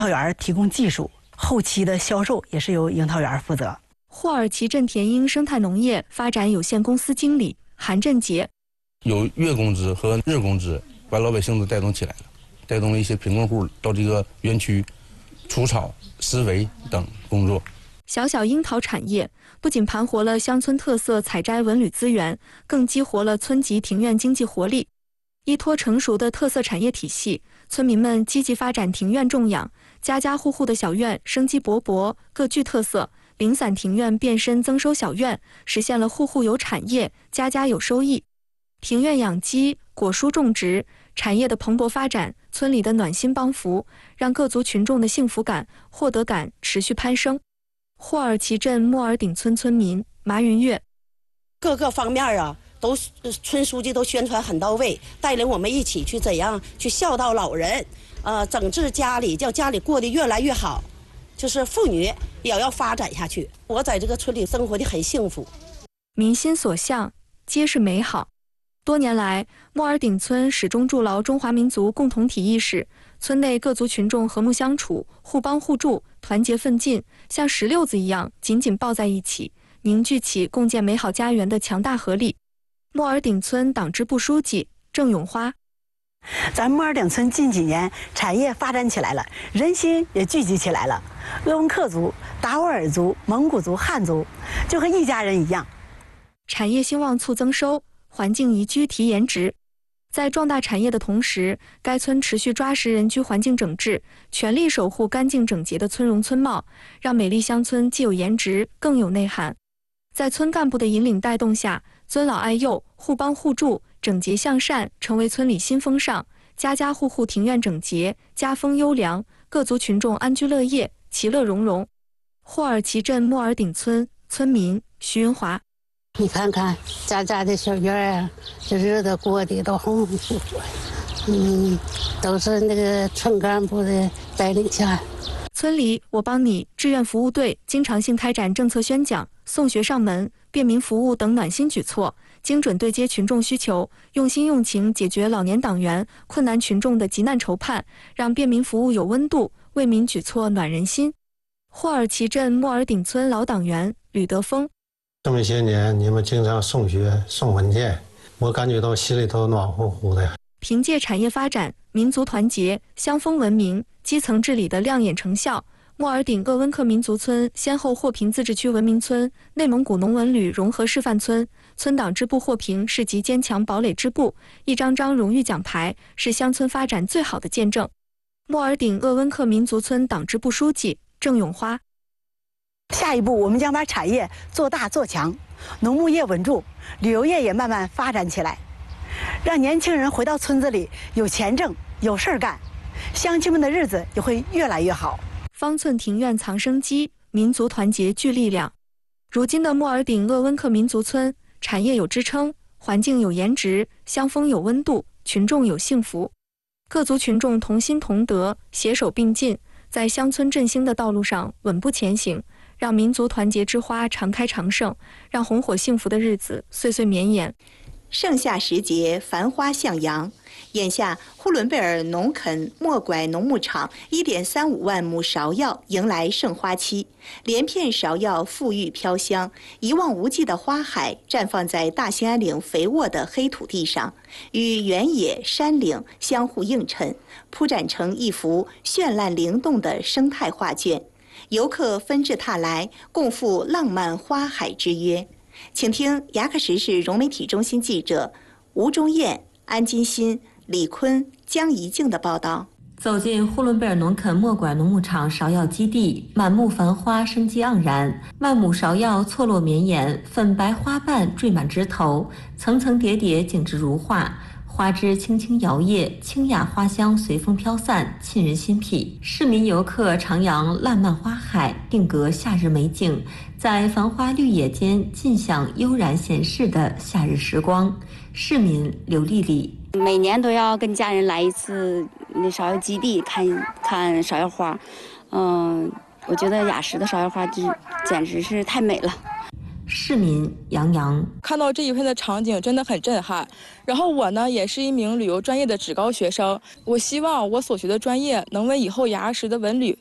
桃园提供技术，后期的销售也是由樱桃园负责。 霍尔奇镇田英生态农业发展有限公司经理韩振杰， 有月工资和日工资，把老百姓都带动起来了，带动了一些贫困户到这个园区除草、施肥等工作。 小小樱桃产业不仅盘活了乡村特色采摘文旅资源，更激活了村级庭院经济活力。依托成熟的特色产业体系，村民们积极发展庭院种养，家家户户的小院生机勃勃，各具特色。零散庭院变身增收小院，实现了户户有产业，家家有收益。庭院养鸡、果蔬种植产业的蓬勃发展，村里的暖心帮扶，让各族群众的幸福感、获得感持续攀升。霍尔奇镇莫尔顶村村民马云月， 各个方面啊，都村书记都宣传很到位，带领我们一起去怎样去孝道老人，整治家里，叫家里过得越来越好。就是妇女也要发展下去。我在这个村里生活的很幸福， 民心所向，皆是美好。多年来，莫尔顶村始终筑牢中华民族共同体意识，村内各族群众和睦相处，互帮互助，团结奋进，像石榴子一样紧紧抱在一起，凝聚起共建美好家园的强大合力。莫尔顶村党支部书记郑永花， 咱莫尔顶村近几年产业发展起来了，人心也聚集起来了。鄂温克族、达斡尔族、蒙古族、汉族就和一家人一样。 产业兴旺促增收，环境宜居提颜值。在壮大产业的同时，该村持续抓实人居环境整治，全力守护干净整洁的村容村貌，让美丽乡村既有颜值，更有内涵。在村干部的引领带动下，尊老爱幼、互帮互助、整洁向善成为村里新风尚，家家户户庭院整洁，家风优良，各族群众安居乐业，其乐融融。霍尔奇镇莫尔顶村村民徐云华， 你看看家家的小院啊，这日子过得都红红火火，都是那个村干部的带领下。 村里我帮你志愿服务队经常性开展政策宣讲、送学上门、便民服务等暖心举措，精准对接群众需求，用心用情解决老年党员、困难群众的急难愁盼，让便民服务有温度，为民举措暖人心。霍尔奇镇莫尔顶村老党员吕德峰， 这么些年你们经常送学送文件，我感觉到心里头暖乎乎的。 凭借产业发展、民族团结、乡风文明、基层治理的亮眼成效，莫尔顶鄂温克民族村先后获评自治区文明村、内蒙古农文旅融合示范村，村党支部获评市级坚强堡垒支部，一张张荣誉奖牌是乡村发展最好的见证。莫尔顶鄂温克民族村党支部书记郑永花， 下一步我们将把产业做大做强，农牧业稳住，旅游业也慢慢发展起来，让年轻人回到村子里有钱挣有事儿干，乡亲们的日子也会越来越好。 方寸庭院藏生机，民族团结聚力量。如今的莫尔顶鄂温克民族村，产业有支撑，环境有颜值，乡风有温度，群众有幸福。各族群众同心同德，携手并进，在乡村振兴的道路上稳步前行，让民族团结之花常开常盛，让红火幸福的日子岁岁绵延。 盛夏时节，繁花向阳。眼下，呼伦贝尔农垦莫拐农牧场1.35万亩芍药迎来盛花期，连片芍药馥郁飘香，一望无际的花海绽放在大兴安岭肥沃的黑土地上，与原野山岭相互映衬，铺展成一幅绚烂灵动的生态画卷。游客纷至沓来，共赴浪漫花海之约。请听牙克石市融媒体中心记者吴忠燕、安金新、李坤、江怡静的报道。 走进呼伦贝尔农垦莫拐农牧场芍药基地，满目繁花，生机盎然，万亩芍药错落绵延，粉白花瓣缀满枝头，层层叠叠，景致如画。花枝轻轻摇曳，清雅花香随风飘散，沁人心脾。市民游客徜徉烂漫花海，定格夏日美景，在繁花绿野间尽享悠然闲适的夏日时光。市民刘丽丽， 每年都要跟家人来一次那芍药基地看看芍药花，我觉得雅石的芍药花简直是太美了。 市民杨洋看到这一片的场景真的很震撼。然后我呢也是一名旅游专业的职高学生，我希望我所学的专业能为以后雅安市的文旅